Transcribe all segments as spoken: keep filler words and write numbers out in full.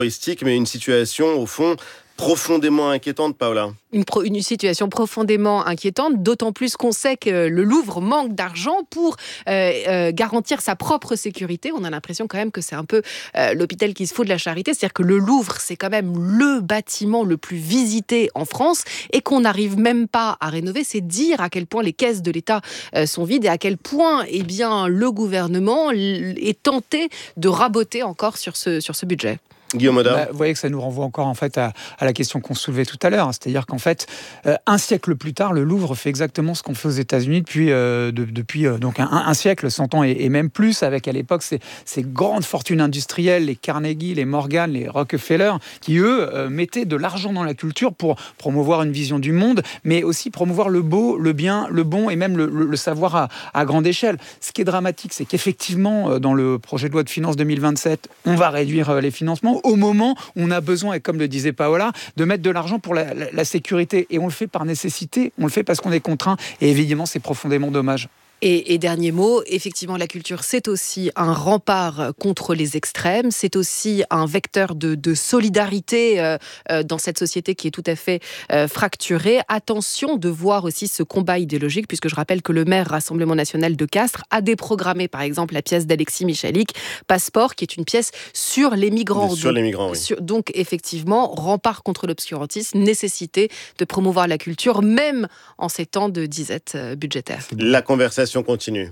touristique, mais une situation, au fond, profondément inquiétante, Paola. Une, pro- une situation profondément inquiétante, d'autant plus qu'on sait que le Louvre manque d'argent pour euh, euh, garantir sa propre sécurité. On a l'impression quand même que c'est un peu euh, l'hôpital qui se fout de la charité. C'est-à-dire que le Louvre, c'est quand même le bâtiment le plus visité en France et qu'on n'arrive même pas à rénover. C'est dire à quel point les caisses de l'État euh, sont vides et à quel point eh bien, le gouvernement l- est tenté de raboter encore sur ce, sur ce budget. Guillaume Oda. Bah, vous voyez que ça nous renvoie encore en fait à, à la question qu'on soulevait tout à l'heure, hein. C'est-à-dire qu'en fait, euh, un siècle plus tard, le Louvre fait exactement ce qu'on fait aux États-Unis depuis euh, de, depuis euh, donc un, un siècle, cent ans et, et même plus, avec à l'époque ces, ces grandes fortunes industrielles, les Carnegie, les Morgan, les Rockefeller, qui eux euh, mettaient de l'argent dans la culture pour promouvoir une vision du monde, mais aussi promouvoir le beau, le bien, le bon et même le, le, le savoir à, à grande échelle. Ce qui est dramatique, c'est qu'effectivement, euh, dans le projet de loi de finances deux mille vingt-sept, on va réduire euh, les financements au moment où on a besoin, et comme le disait Paola, de mettre de l'argent pour la, la, la sécurité. Et on le fait par nécessité, on le fait parce qu'on est contraint. Et évidemment, c'est profondément dommage. Et, et dernier mot, effectivement, la culture, c'est aussi un rempart contre les extrêmes, c'est aussi un vecteur de, de solidarité euh, euh, dans cette société qui est tout à fait euh, fracturée. Attention de voir aussi ce combat idéologique, puisque je rappelle que le maire Rassemblement National de Castres a déprogrammé, par exemple, la pièce d'Alexis Michalik, Passeport, qui est une pièce sur les migrants. Sur donc, les migrants, oui. sur, donc, effectivement, rempart contre l'obscurantisme, nécessité de promouvoir la culture, même en ces temps de disette euh, budgétaire. La conversation continue.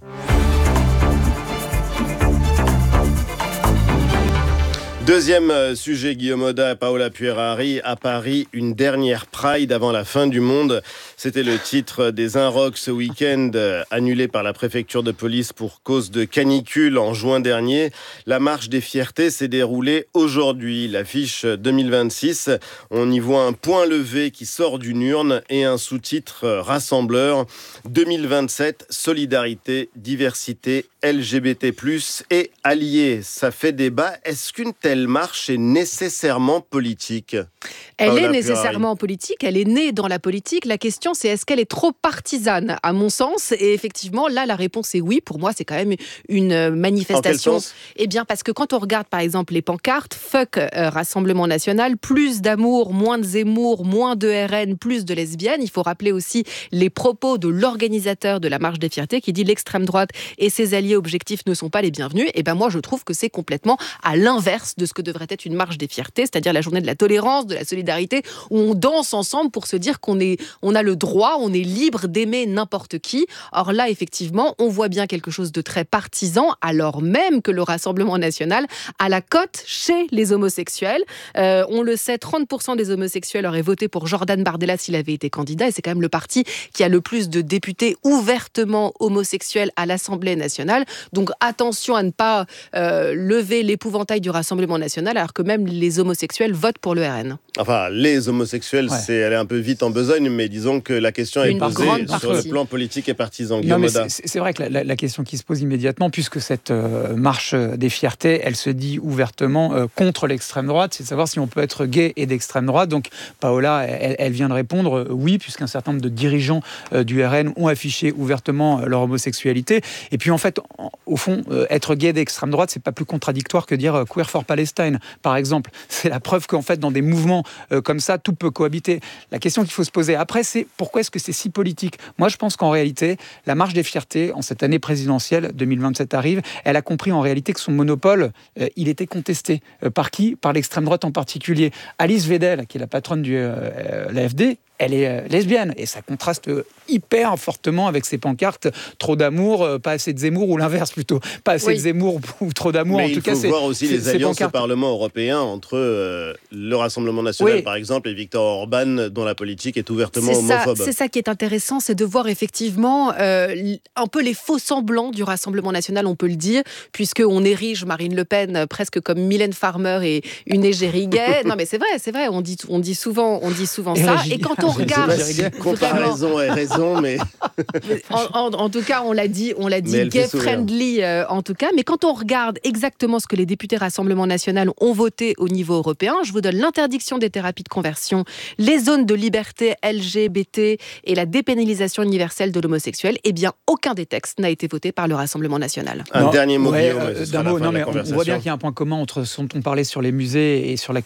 Deuxième sujet, Guillaume Oda et Paola Puerari. À Paris, une dernière Pride avant la fin du monde. C'était le titre des Inrocks ce week-end, annulé par la préfecture de police pour cause de canicule en juin dernier. La marche des fiertés s'est déroulée aujourd'hui. L'affiche deux mille vingt-six, on y voit un point levé qui sort d'une urne et un sous-titre rassembleur. deux mille vingt-sept, solidarité, diversité, L G B T plus et alliés. Ça fait débat. Est-ce qu'une telle marche est nécessairement politique ? Elle Paola est nécessairement Puerari. politique, elle est née dans la politique. La question, c'est est-ce qu'elle est trop partisane, à mon sens ? Et effectivement, là, la réponse est oui. Pour moi, c'est quand même une manifestation. En quel sens ? Eh bien, parce que quand on regarde, par exemple, les pancartes, fuck euh, Rassemblement National, plus d'amour, moins de Zemmour, moins de R N, plus de lesbiennes. Il faut rappeler aussi les propos de l'organisateur de la Marche des Fiertés qui dit l'extrême droite et ses alliés objectifs ne sont pas les bienvenus. Et ben moi, je trouve que c'est complètement à l'inverse de ce que devrait être une Marche des Fiertés, c'est-à-dire la journée de la tolérance, de la solidarité, où on danse ensemble pour se dire qu'on est, on a le droit, on est libre d'aimer n'importe qui. Or là, effectivement, on voit bien quelque chose de très partisan, alors même que le Rassemblement National a la cote chez les homosexuels. Euh, on le sait, trente pour cent des homosexuels auraient voté pour Jordan Bardella s'il avait été candidat, et c'est quand même le parti qui a le plus de députés ouvertement homosexuels à l'Assemblée nationale. Donc attention à ne pas euh, lever l'épouvantail du Rassemblement national, alors que même les homosexuels votent pour le R N. Enfin, les homosexuels, Ouais. c'est aller un peu vite en besogne, mais disons que la question est Une posée grande sur le partie. plan politique et partisan. Non, Guillaume mais Oda. c'est, c'est vrai que la, la, la question qui se pose immédiatement, puisque cette euh, marche des fiertés, elle se dit ouvertement euh, contre l'extrême droite, c'est de savoir si on peut être gay et d'extrême droite. Donc Paola, elle, elle vient de répondre euh, oui, puisqu'un certain nombre de dirigeants euh, du R N ont affiché ouvertement euh, leur homosexualité. Et puis en fait, en, au fond, euh, être gay d'extrême droite, c'est pas plus contradictoire que dire euh, queer for Palestine, par exemple. C'est la preuve qu'en fait, dans des mouvements euh, comme ça, tout peut cohabiter. La question qu'il faut se poser après, c'est pourquoi est-ce que c'est si politique ? Moi, je pense qu'en réalité, la marche des fiertés, en cette année présidentielle, deux mille vingt-sept arrive, elle a compris en réalité que son monopole, euh, il était contesté. Euh, par qui ? Par l'extrême droite en particulier. Alice Weidel, qui est la patronne du euh, l'A F D, elle est euh, lesbienne, et ça contraste euh, hyper fortement avec ses pancartes trop d'amour, euh, pas assez de Zemmour, ou l'inverse plutôt, pas assez Oui. de Zemmour ou trop d'amour. Mais En il tout faut cas, c'est, voir aussi c'est, les ces alliances au pancartes. Parlement européen entre euh, le Rassemblement national, Oui. par exemple, et Viktor Orban, dont la politique est ouvertement C'est ça, homophobe. c'est ça qui est intéressant, c'est de voir effectivement euh, un peu les faux semblants du Rassemblement national, on peut le dire, puisqu'on érige Marine Le Pen presque comme Mylène Farmer et une égérie gay. Non mais c'est vrai, c'est vrai, on dit, on dit souvent, on dit souvent ça. Érigie. Et quand on Je ne sais regarde, pas si vraiment, comparaison est raison, mais en, en- en tout cas, on l'a dit, on l'a Mais dit elle fait gay sourire. friendly euh, en tout cas. Mais quand on regarde exactement ce que les députés Rassemblement national ont voté au niveau européen, je vous donne l'interdiction des thérapies de conversion, les zones de liberté L G B T et la dépénalisation universelle de l'homosexuel. Eh bien, aucun des textes n'a été voté par le Rassemblement national. un Non, dernier mot, ouais, Guillaume, euh, ce sera d'un la mot, fin non, de la mais on, on voit conversation. bien qu'il y a un point commun entre ce dont on parlait sur les musées et sur la